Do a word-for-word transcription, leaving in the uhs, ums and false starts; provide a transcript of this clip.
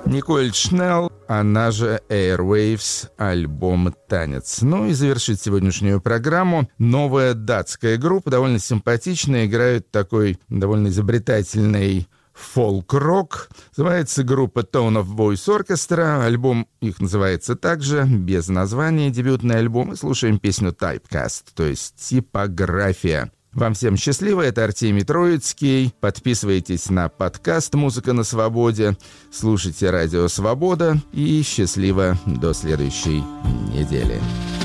Николь Шнелл, она же Airwaves, альбом «Танец». Ну и завершить сегодняшнюю программу новая датская группа, довольно симпатичная, играют такой довольно изобретательный фолк-рок. Называется группа Tone of Voice Orchestra. Альбом их называется также, без названия, дебютный альбом. И слушаем песню Typecast, то есть типография. Вам всем счастливо, это Артемий Троицкий. Подписывайтесь на подкаст «Музыка на свободе», слушайте радио «Свобода» и счастливо до следующей недели.